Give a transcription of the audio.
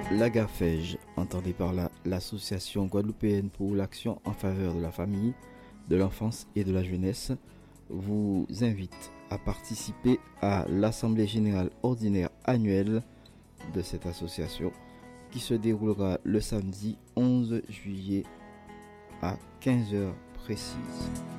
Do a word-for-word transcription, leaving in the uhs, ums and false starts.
L'AGAFEJ, entendez par là l'Association guadeloupéenne pour l'action en faveur de la famille, de l'enfance et de la jeunesse, vous invite à participer à l'Assemblée générale ordinaire annuelle de cette association qui se déroulera le samedi onze juillet à quinze heures précises.